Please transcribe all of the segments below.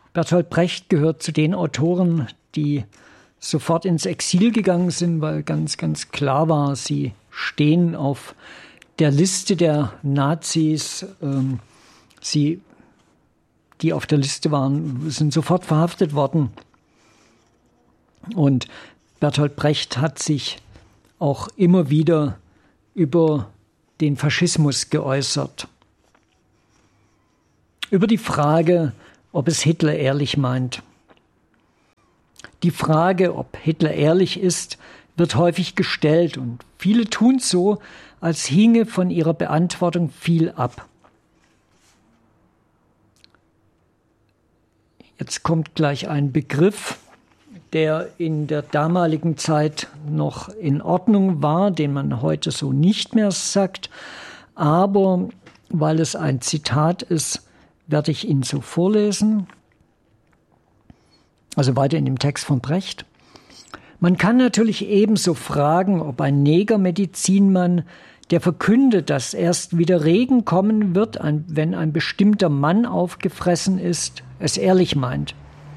Bertolt Brecht gehört zu den Autoren, die sofort ins Exil gegangen sind, weil ganz, ganz klar war, sie stehen auf der Liste der Nazis. Die auf der Liste waren, sind sofort verhaftet worden. Und Bertolt Brecht hat sich auch immer wieder über den Faschismus geäußert. Über die Frage, ob es Hitler ehrlich meint. Die Frage, ob Hitler ehrlich ist, wird häufig gestellt und viele tun so, als hinge von ihrer Beantwortung viel ab. Jetzt kommt gleich ein Begriff, der in der damaligen Zeit noch in Ordnung war, den man heute so nicht mehr sagt. Aber weil es ein Zitat ist, werde ich ihn so vorlesen. Also weiter in dem Text von Brecht. Man kann natürlich ebenso fragen, ob ein Negermedizinmann, der verkündet, dass erst wieder Regen kommen wird, wenn ein bestimmter Mann aufgefressen ist, es ehrlich meint.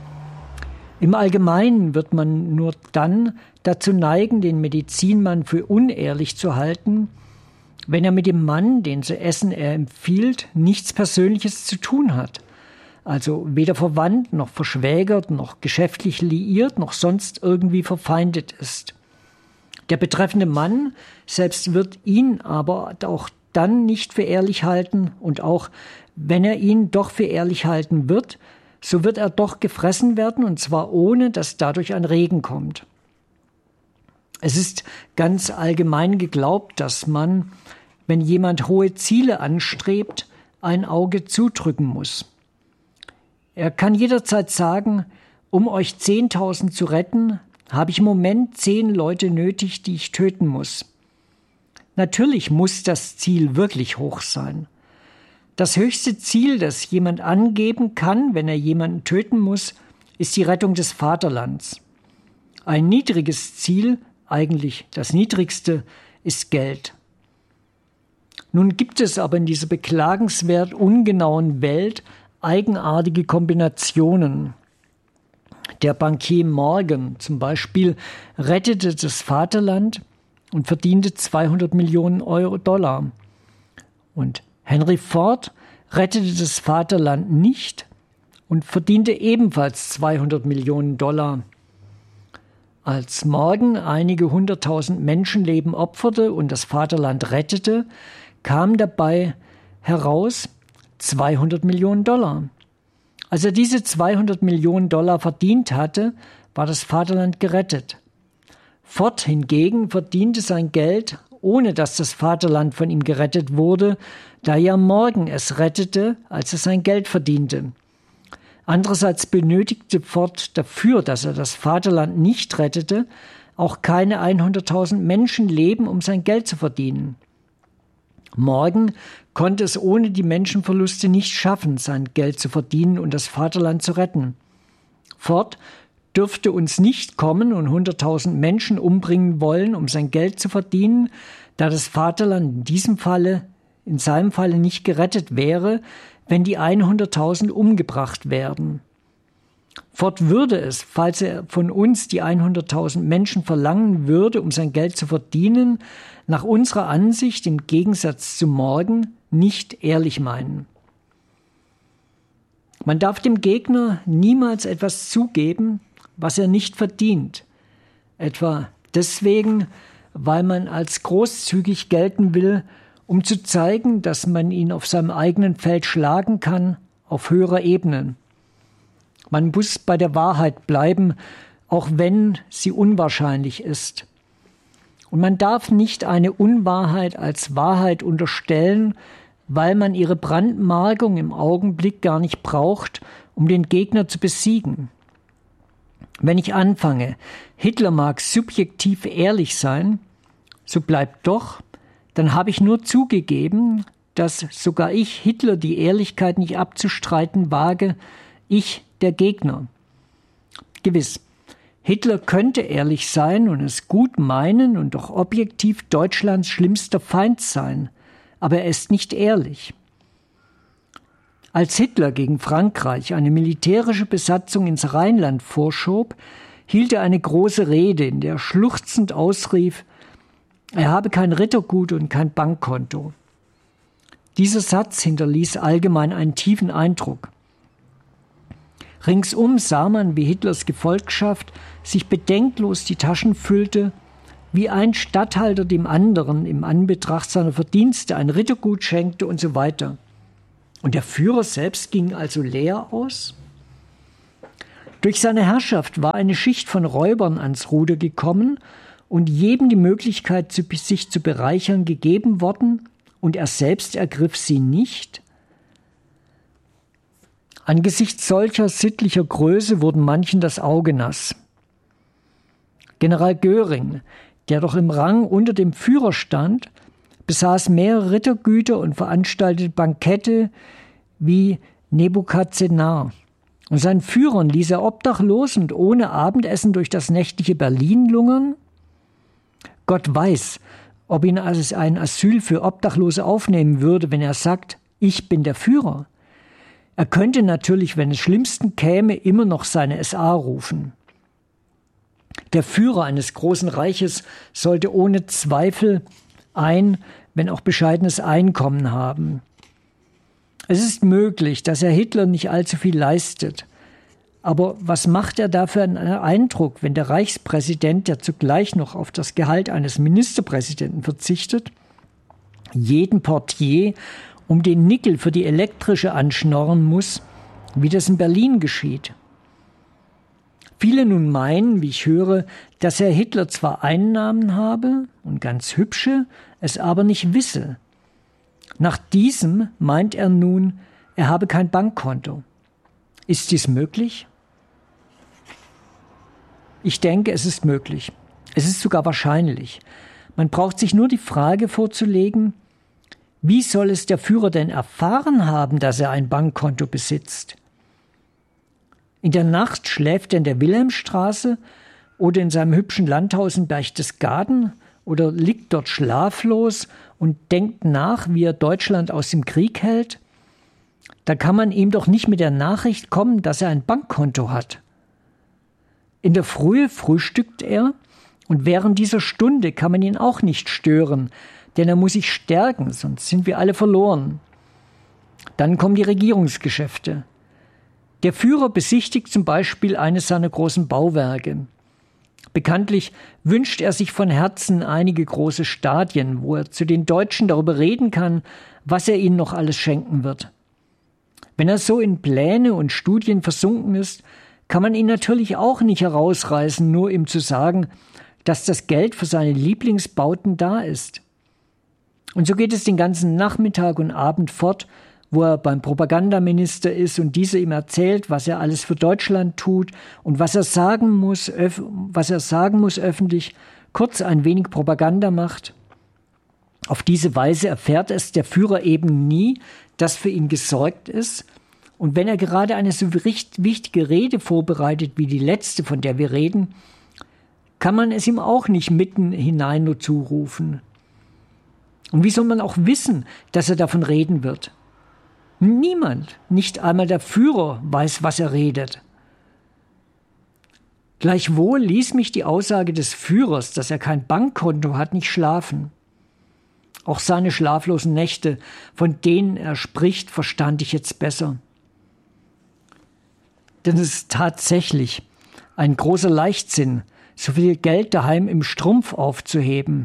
Im Allgemeinen wird man nur dann dazu neigen, den Medizinmann für unehrlich zu halten, wenn er mit dem Mann, den zu essen er empfiehlt, nichts Persönliches zu tun hat. Also weder verwandt, noch verschwägert, noch geschäftlich liiert, noch sonst irgendwie verfeindet ist. Der betreffende Mann selbst wird ihn aber auch dann nicht für ehrlich halten und auch wenn er ihn doch für ehrlich halten wird, so wird er doch gefressen werden und zwar ohne, dass dadurch ein Regen kommt. Es ist ganz allgemein geglaubt, dass man, wenn jemand hohe Ziele anstrebt, ein Auge zudrücken muss. Er kann jederzeit sagen, um euch 10.000 zu retten, habe ich im Moment 10 Leute nötig, die ich töten muss. Natürlich muss das Ziel wirklich hoch sein. Das höchste Ziel, das jemand angeben kann, wenn er jemanden töten muss, ist die Rettung des Vaterlands. Ein niedriges Ziel, eigentlich das niedrigste, ist Geld. Nun gibt es aber in dieser beklagenswert ungenauen Welt eigenartige Kombinationen. Der Bankier Morgan zum Beispiel rettete das Vaterland und verdiente 200 Millionen $. Und Henry Ford rettete das Vaterland nicht und verdiente ebenfalls 200 Millionen $. Als Morgan einige 100.000 Menschenleben opferte und das Vaterland rettete, kam dabei heraus 200 Millionen $. Als er diese 200 Millionen $ verdient hatte, war das Vaterland gerettet. Ford hingegen verdiente sein Geld, ohne dass das Vaterland von ihm gerettet wurde, da ja Morgan es rettete, als er sein Geld verdiente. Andererseits benötigte Ford dafür, dass er das Vaterland nicht rettete, auch keine 100.000 Menschenleben, um sein Geld zu verdienen. Morgan konnte es ohne die Menschenverluste nicht schaffen, sein Geld zu verdienen und das Vaterland zu retten. Ford dürfte uns nicht kommen und 100.000 Menschen umbringen wollen, um sein Geld zu verdienen, da das Vaterland in seinem Falle nicht gerettet wäre, wenn die 100.000 umgebracht werden. Ford würde es, falls er von uns die 100.000 Menschen verlangen würde, um sein Geld zu verdienen, nach unserer Ansicht im Gegensatz zu Morgan nicht ehrlich meinen. Man darf dem Gegner niemals etwas zugeben, was er nicht verdient. Etwa deswegen, weil man als großzügig gelten will, um zu zeigen, dass man ihn auf seinem eigenen Feld schlagen kann, auf höherer Ebene. Man muss bei der Wahrheit bleiben, auch wenn sie unwahrscheinlich ist. Und man darf nicht eine Unwahrheit als Wahrheit unterstellen, weil man ihre Brandmarkung im Augenblick gar nicht braucht, um den Gegner zu besiegen. Wenn ich anfange, Hitler mag subjektiv ehrlich sein, so bleibt doch, dann habe ich nur zugegeben, dass sogar ich Hitler die Ehrlichkeit nicht abzustreiten wage, ich der Gegner. Gewiss, Hitler könnte ehrlich sein und es gut meinen und doch objektiv Deutschlands schlimmster Feind sein, aber er ist nicht ehrlich. Als Hitler gegen Frankreich eine militärische Besatzung ins Rheinland vorschob, hielt er eine große Rede, in der er schluchzend ausrief, er habe kein Rittergut und kein Bankkonto. Dieser Satz hinterließ allgemein einen tiefen Eindruck. Ringsum sah man, wie Hitlers Gefolgschaft sich bedenklos die Taschen füllte, wie ein Statthalter dem anderen im Anbetracht seiner Verdienste ein Rittergut schenkte und so weiter. Und der Führer selbst ging also leer aus? Durch seine Herrschaft war eine Schicht von Räubern ans Ruder gekommen und jedem die Möglichkeit, sich zu bereichern, gegeben worden, und er selbst ergriff sie nicht? Angesichts solcher sittlicher Größe wurden manchen das Auge nass. General Göring, der doch im Rang unter dem Führer stand, besaß mehrere Rittergüter und veranstaltete Bankette wie Nebukadnezar. Und seinen Führern ließ er obdachlos und ohne Abendessen durch das nächtliche Berlin lungern? Gott weiß, ob ihn als ein Asyl für Obdachlose aufnehmen würde, wenn er sagt, ich bin der Führer. Er könnte natürlich, wenn es schlimmsten käme, immer noch seine SA rufen. Der Führer eines großen Reiches sollte ohne Zweifel ein, wenn auch bescheidenes Einkommen haben. Es ist möglich, dass Herr Hitler nicht allzu viel leistet. Aber was macht er da für einen Eindruck, wenn der Reichspräsident, der zugleich noch auf das Gehalt eines Ministerpräsidenten verzichtet, jeden Portier um den Nickel für die elektrische anschnorren muss, wie das in Berlin geschieht? Viele nun meinen, wie ich höre, dass Herr Hitler zwar Einnahmen habe und ganz hübsche, es aber nicht wisse. Nach diesem meint er nun, er habe kein Bankkonto. Ist dies möglich? Ich denke, es ist möglich. Es ist sogar wahrscheinlich. Man braucht sich nur die Frage vorzulegen, wie soll es der Führer denn erfahren haben, dass er ein Bankkonto besitzt? In der Nacht schläft er in der Wilhelmstraße oder in seinem hübschen Landhaus in Berchtesgaden oder liegt dort schlaflos und denkt nach, wie er Deutschland aus dem Krieg hält? Da kann man ihm doch nicht mit der Nachricht kommen, dass er ein Bankkonto hat. In der Frühe frühstückt er und während dieser Stunde kann man ihn auch nicht stören, denn er muss sich stärken, sonst sind wir alle verloren. Dann kommen die Regierungsgeschäfte. Der Führer besichtigt zum Beispiel eines seiner großen Bauwerke. Bekanntlich wünscht er sich von Herzen einige große Stadien, wo er zu den Deutschen darüber reden kann, was er ihnen noch alles schenken wird. Wenn er so in Pläne und Studien versunken ist, kann man ihn natürlich auch nicht herausreißen, nur ihm zu sagen, dass das Geld für seine Lieblingsbauten da ist. Und so geht es den ganzen Nachmittag und Abend fort, wo er beim Propagandaminister ist und dieser ihm erzählt, was er alles für Deutschland tut und was er sagen muss öffentlich, kurz ein wenig Propaganda macht. Auf diese Weise erfährt es der Führer eben nie, dass für ihn gesorgt ist. Und wenn er gerade eine so wichtige Rede vorbereitet wie die letzte, von der wir reden, kann man es ihm auch nicht mitten hinein nur zurufen. Und wie soll man auch wissen, dass er davon reden wird? Niemand, nicht einmal der Führer, weiß, was er redet. Gleichwohl ließ mich die Aussage des Führers, dass er kein Bankkonto hat, nicht schlafen. Auch seine schlaflosen Nächte, von denen er spricht, verstand ich jetzt besser. Denn es ist tatsächlich ein großer Leichtsinn, so viel Geld daheim im Strumpf aufzuheben.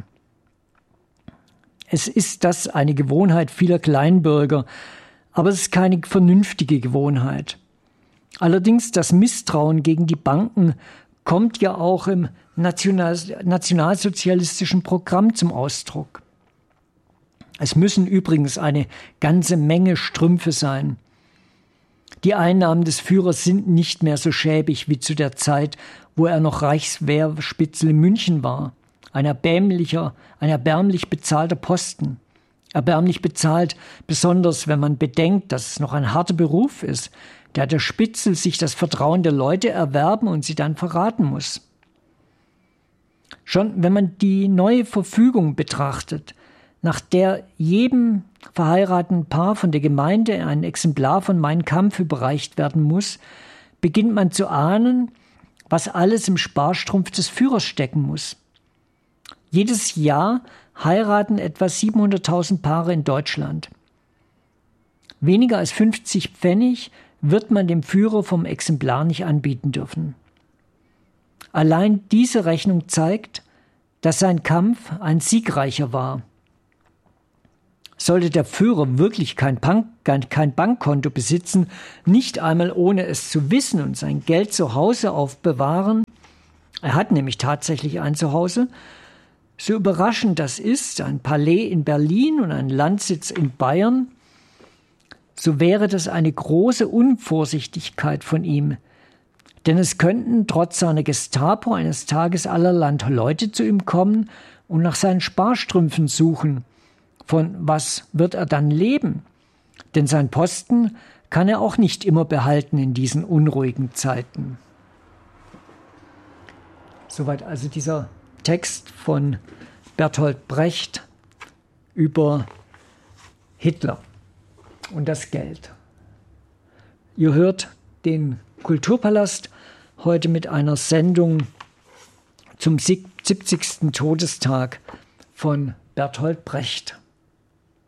Es ist das eine Gewohnheit vieler Kleinbürger, aber es ist keine vernünftige Gewohnheit. Allerdings das Misstrauen gegen die Banken kommt ja auch im nationalsozialistischen Programm zum Ausdruck. Es müssen übrigens eine ganze Menge Strümpfe sein. Die Einnahmen des Führers sind nicht mehr so schäbig wie zu der Zeit, wo er noch Reichswehrspitzel in München war. Ein erbärmlich bezahlter Posten. Erbärmlich bezahlt, besonders wenn man bedenkt, dass es noch ein harter Beruf ist, der Spitzel sich das Vertrauen der Leute erwerben und sie dann verraten muss. Schon wenn man die neue Verfügung betrachtet, nach der jedem verheirateten Paar von der Gemeinde ein Exemplar von Mein Kampf überreicht werden muss, beginnt man zu ahnen, was alles im Sparstrumpf des Führers stecken muss. Jedes Jahr heiraten etwa 700.000 Paare in Deutschland. Weniger als 50 Pfennig wird man dem Führer vom Exemplar nicht anbieten dürfen. Allein diese Rechnung zeigt, dass sein Kampf ein siegreicher war. Sollte der Führer wirklich kein Bankkonto besitzen, nicht einmal ohne es zu wissen und sein Geld zu Hause aufbewahren, er hat nämlich tatsächlich ein Zuhause, so überraschend das ist, ein Palais in Berlin und ein Landsitz in Bayern, so wäre das eine große Unvorsichtigkeit von ihm. Denn es könnten trotz seiner Gestapo eines Tages allerland Leute zu ihm kommen und nach seinen Sparstrümpfen suchen. Von was wird er dann leben? Denn sein Posten kann er auch nicht immer behalten in diesen unruhigen Zeiten. Soweit also dieser Text von Bertolt Brecht über Hitler und das Geld. Ihr hört den Kulturpalast heute mit einer Sendung zum 70. Todestag von Bertolt Brecht.